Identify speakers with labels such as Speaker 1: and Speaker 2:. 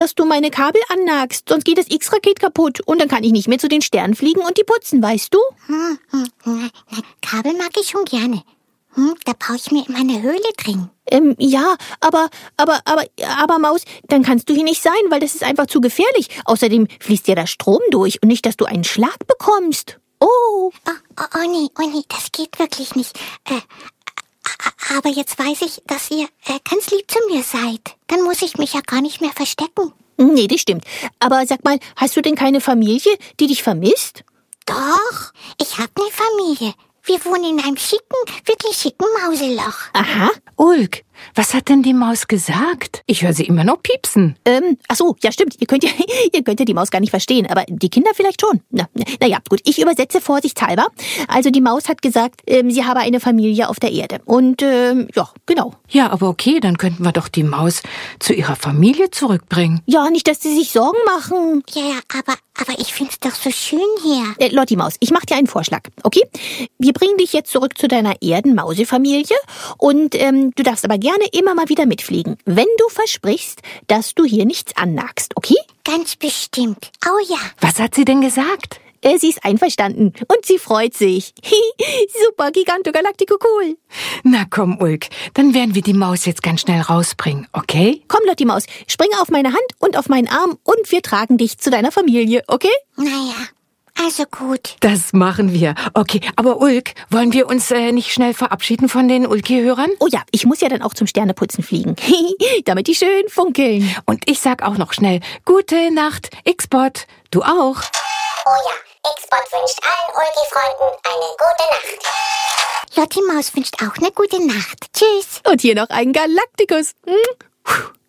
Speaker 1: dass du meine Kabel annagst, sonst geht das X-Raket kaputt und dann kann ich nicht mehr zu den Sternen fliegen und die putzen, weißt du?
Speaker 2: Kabel mag ich schon gerne. Da brauche ich mir in meine Höhle drin.
Speaker 1: Ja, aber Maus, dann kannst du hier nicht sein, weil das ist einfach zu gefährlich. Außerdem fließt ja der Strom durch und nicht, dass du einen Schlag bekommst. Oh,
Speaker 2: nee, das geht wirklich nicht. Aber jetzt weiß ich, dass ihr ganz lieb zu mir seid. Dann muss ich mich ja gar nicht mehr verstecken.
Speaker 1: nee, das stimmt. Aber sag mal, hast du denn keine Familie, die dich vermisst?
Speaker 2: Doch, ich habe eine Familie. Wir wohnen in einem wirklich schicken Mauseloch.
Speaker 1: Aha.
Speaker 3: Ulk, was hat denn die Maus gesagt? Ich höre sie immer noch piepsen.
Speaker 1: Ach so, ja stimmt. Ihr könnt ja die Maus gar nicht verstehen, aber die Kinder vielleicht schon. Naja, gut, ich übersetze vorsichtshalber. Also die Maus hat gesagt, sie habe eine Familie auf der Erde. Und ja, genau.
Speaker 3: Ja, aber okay, dann könnten wir doch die Maus zu ihrer Familie zurückbringen.
Speaker 1: Ja, nicht, dass sie sich Sorgen machen.
Speaker 2: Ja, aber ich find's doch so schön hier.
Speaker 1: Lotti Maus, ich mach dir einen Vorschlag, okay? Wir bringen dich jetzt zurück zu deiner Erden-Mausefamilie und du darfst aber gerne immer mal wieder mitfliegen, wenn du versprichst, dass du hier nichts annagst, okay?
Speaker 2: Ganz bestimmt. Oh ja.
Speaker 3: Was hat sie denn gesagt?
Speaker 1: Sie ist einverstanden und sie freut sich. Super, Giganto Galactico cool.
Speaker 3: Na komm, Ulk, dann werden wir die Maus jetzt ganz schnell rausbringen, okay?
Speaker 1: Komm, Lotti Maus, springe auf meine Hand und auf meinen Arm und wir tragen dich zu deiner Familie, okay?
Speaker 2: Naja, also gut.
Speaker 3: Das machen wir. Okay, aber Ulk, wollen wir uns nicht schnell verabschieden von den Ulki-Hörern?
Speaker 1: Oh ja, ich muss ja dann auch zum Sterneputzen fliegen, damit die schön funkeln.
Speaker 3: Und ich sag auch noch schnell, gute Nacht, X-Bot. Du auch.
Speaker 2: Oh ja, X-Bot wünscht allen Ulki-Freunden eine gute Nacht. Lotti Maus wünscht auch eine gute Nacht. Tschüss.
Speaker 1: Und hier noch ein Galaktikus.